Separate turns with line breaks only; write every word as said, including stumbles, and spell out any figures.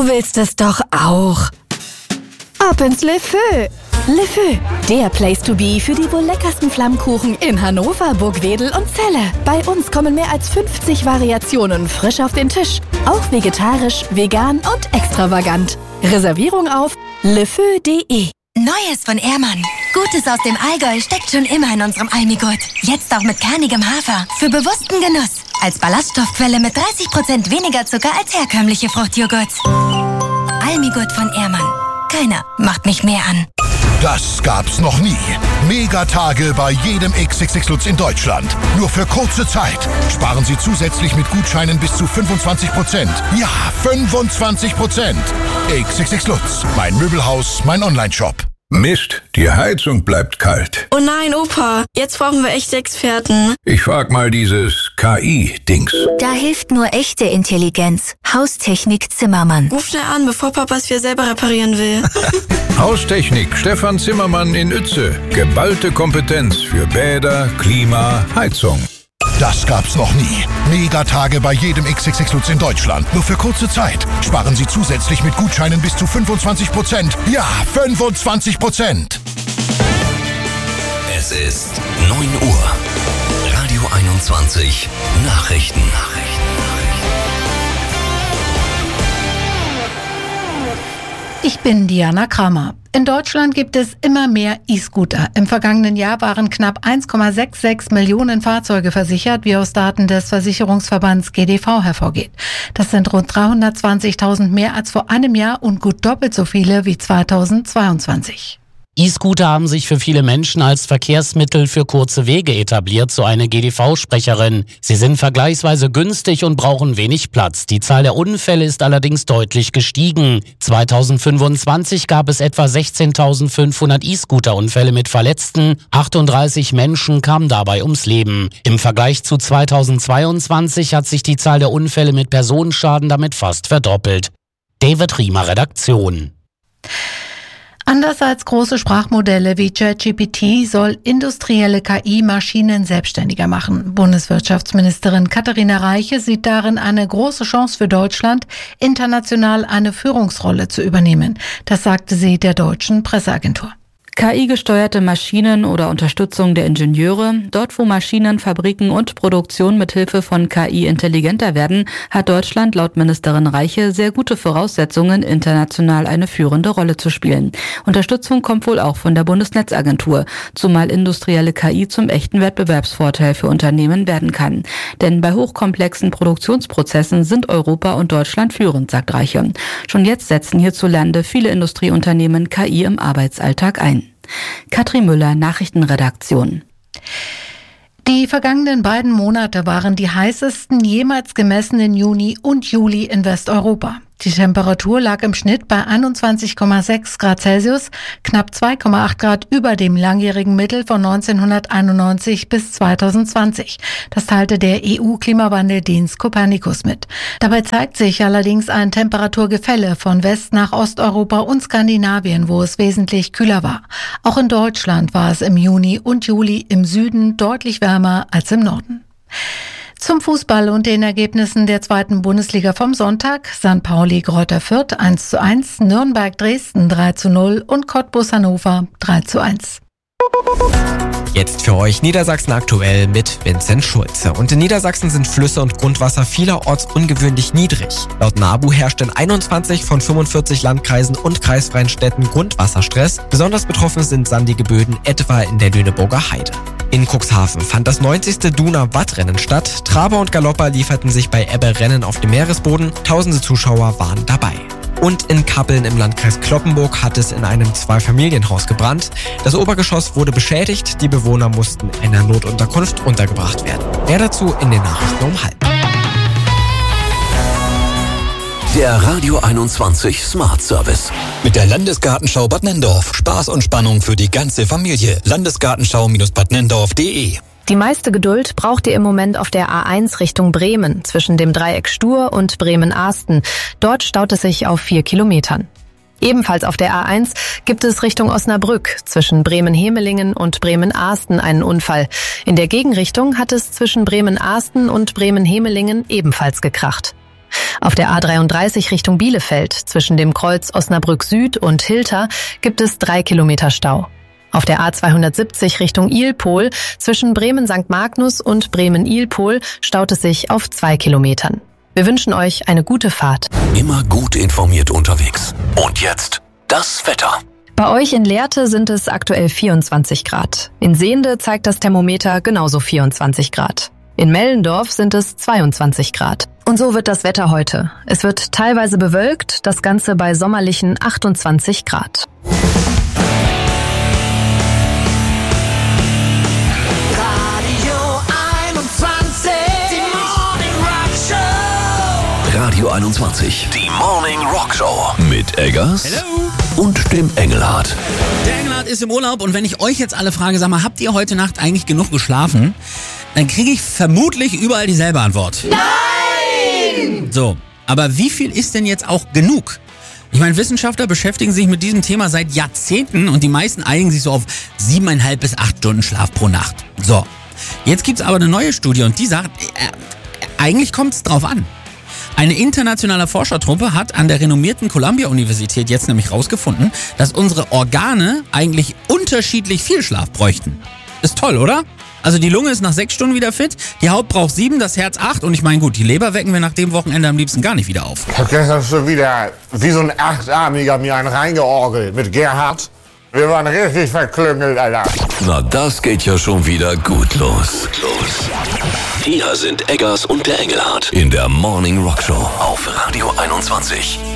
Du willst es doch auch. Ab ins Le Feu. Le Feu, der Place to be für die wohl leckersten Flammkuchen in Hannover, Burgwedel und Celle. Bei uns kommen mehr als fünfzig Variationen frisch auf den Tisch. Auch vegetarisch, vegan und extravagant. Reservierung auf lefeu punkt de.
Neues von Ehrmann. Gutes aus dem Allgäu steckt schon immer in unserem Almigurt. Jetzt auch mit kernigem Hafer. Für bewussten Genuss. Als Ballaststoffquelle mit dreißig Prozent weniger Zucker als herkömmliche Fruchtjoghurts. Almigurt von Ehrmann. Keiner macht mich mehr an.
Das gab's noch nie. Megatage bei jedem X X X Lutz in Deutschland. Nur für kurze Zeit. Sparen Sie zusätzlich mit Gutscheinen bis zu fünfundzwanzig Prozent. Ja, fünfundzwanzig Prozent. X X X Lutz. Mein Möbelhaus, mein Onlineshop.
Mist, die Heizung bleibt kalt.
Oh nein, Opa, jetzt brauchen wir echte Experten.
Ich frag mal dieses K I-Dings.
Da hilft nur echte Intelligenz. Haustechnik Zimmermann.
Ruf schnell an, bevor Papa es wieder selber reparieren will.
Haustechnik Stefan Zimmermann in Uetze. Geballte Kompetenz für Bäder, Klima, Heizung.
Das gab's noch nie. Megatage bei jedem X X X Lutz in Deutschland. Nur für kurze Zeit. Sparen Sie zusätzlich mit Gutscheinen bis zu fünfundzwanzig Prozent. Ja, fünfundzwanzig Prozent.
Es ist neun Uhr. Radio einundzwanzig. Nachrichten.
Ich bin Diana Kramer. In Deutschland gibt es immer mehr E-Scooter. Im vergangenen Jahr waren knapp eins Komma sechsundsechzig Millionen Fahrzeuge versichert, wie aus Daten des Versicherungsverbands G D V hervorgeht. Das sind rund dreihundertzwanzigtausend mehr als vor einem Jahr und gut doppelt so viele wie zweitausendzweiundzwanzig.
E-Scooter haben sich für viele Menschen als Verkehrsmittel für kurze Wege etabliert, so eine G D V-Sprecherin. Sie sind vergleichsweise günstig und brauchen wenig Platz. Die Zahl der Unfälle ist allerdings deutlich gestiegen. zweitausendfünfundzwanzig gab es etwa sechzehntausendfünfhundert E-Scooter-Unfälle mit Verletzten. achtunddreißig Menschen kamen dabei ums Leben. Im Vergleich zu zweitausendzweiundzwanzig hat sich die Zahl der Unfälle mit Personenschaden damit fast verdoppelt. David Riemer, Redaktion.
Anders als große Sprachmodelle wie ChatGPT soll industrielle K I Maschinen selbstständiger machen. Bundeswirtschaftsministerin Katharina Reiche sieht darin eine große Chance für Deutschland, international eine Führungsrolle zu übernehmen. Das sagte sie der deutschen Presseagentur.
K I-gesteuerte Maschinen oder Unterstützung der Ingenieure. Dort, wo Maschinen, Fabriken und Produktion mithilfe von K I intelligenter werden, hat Deutschland laut Ministerin Reiche sehr gute Voraussetzungen, international eine führende Rolle zu spielen. Unterstützung kommt wohl auch von der Bundesnetzagentur, zumal industrielle K I zum echten Wettbewerbsvorteil für Unternehmen werden kann. Denn bei hochkomplexen Produktionsprozessen sind Europa und Deutschland führend, sagt Reiche. Schon jetzt setzen hierzulande viele Industrieunternehmen K I im Arbeitsalltag ein. Katrin Müller, Nachrichtenredaktion.
Die vergangenen beiden Monate waren die heißesten jemals gemessenen Juni und Juli in Westeuropa. Die Temperatur lag im Schnitt bei einundzwanzig Komma sechs Grad Celsius, knapp zwei Komma acht Grad über dem langjährigen Mittel von neunzehnhunderteinundneunzig bis zweitausendzwanzig. Das teilte der E U-Klimawandeldienst Copernicus mit. Dabei zeigt sich allerdings ein Temperaturgefälle von West- nach Osteuropa und Skandinavien, wo es wesentlich kühler war. Auch in Deutschland war es im Juni und Juli im Süden deutlich wärmer als im Norden. Zum Fußball und den Ergebnissen der zweiten Bundesliga vom Sonntag: Sankt Pauli Greuther Fürth eins zu eins, Nürnberg Dresden drei zu null und Cottbus Hannover drei zu eins.
Jetzt für euch Niedersachsen aktuell mit Vincent Schulze. Und in Niedersachsen sind Flüsse und Grundwasser vielerorts ungewöhnlich niedrig. Laut NABU herrscht in einundzwanzig von fünfundvierzig Landkreisen und kreisfreien Städten Grundwasserstress. Besonders betroffen sind sandige Böden, etwa in der Lüneburger Heide. In Cuxhaven fand das neunzigste Duna-Wattrennen statt. Traber und Galopper lieferten sich bei Ebbe Rennen auf dem Meeresboden. Tausende Zuschauer waren dabei. Und in Kappeln im Landkreis Cloppenburg hat es in einem Zweifamilienhaus gebrannt. Das Obergeschoss wurde beschädigt, die Bewohner mussten in einer Notunterkunft untergebracht werden. Mehr dazu in den Nachrichten um halb.
Der Radio einundzwanzig Smart Service.
Mit der Landesgartenschau Bad Nenndorf. Spaß und Spannung für die ganze Familie. Landesgartenschau Bad Nenndorf punkt de.
Die meiste Geduld braucht ihr im Moment auf der A eins Richtung Bremen, zwischen dem Dreieck Stur und Bremen-Ahsten. Dort staut es sich auf vier Kilometern. Ebenfalls auf der A eins gibt es Richtung Osnabrück, zwischen Bremen-Hemelingen und Bremen-Ahsten einen Unfall. In der Gegenrichtung hat es zwischen Bremen-Ahsten und Bremen-Hemelingen ebenfalls gekracht. Auf der A dreiunddreißig Richtung Bielefeld zwischen dem Kreuz Osnabrück Süd und Hilter gibt es drei Kilometer Stau. Auf der A zweihundertsiebzig Richtung Ilpol zwischen Bremen-Sankt Magnus und Bremen-Ilpol staut es sich auf zwei Kilometern. Wir wünschen euch eine gute Fahrt.
Immer gut informiert unterwegs. Und jetzt das Wetter.
Bei euch in Lehrte sind es aktuell vierundzwanzig Grad. In Sehnde zeigt das Thermometer genauso vierundzwanzig Grad. In Mellendorf sind es zweiundzwanzig Grad. Und so wird das Wetter heute. Es wird teilweise bewölkt, das Ganze bei sommerlichen achtundzwanzig Grad.
Radio einundzwanzig, die Morning Rock Show mit Eggers
Hello.
Und dem Engelhardt.
Der Engelhardt ist im Urlaub und wenn ich euch jetzt alle frage, sag mal, habt ihr heute Nacht eigentlich genug geschlafen? Dann kriege ich vermutlich überall dieselbe Antwort.
Nein!
So, aber wie viel ist denn jetzt auch genug? Ich meine, Wissenschaftler beschäftigen sich mit diesem Thema seit Jahrzehnten und die meisten einigen sich so auf siebeneinhalb bis acht Stunden Schlaf pro Nacht. So, jetzt gibt's aber eine neue Studie und die sagt, äh, eigentlich kommt es drauf an. Eine internationale Forschertruppe hat an der renommierten Columbia-Universität jetzt nämlich rausgefunden, dass unsere Organe eigentlich unterschiedlich viel Schlaf bräuchten. Ist toll, oder? Also die Lunge ist nach sechs Stunden wieder fit, die Haut braucht sieben, das Herz acht und ich meine gut, die Leber wecken wir nach dem Wochenende am liebsten gar nicht wieder auf.
Ich hab gestern schon wieder wie so ein Achtarmiger mir einen reingeorgelt mit Gerhard. Wir waren richtig verklüngelt, Alter.
Na, das geht ja schon wieder gut los. Gut los. Hier sind Eggers und der Engelhardt in der Morning Rock Show auf Radio einundzwanzig.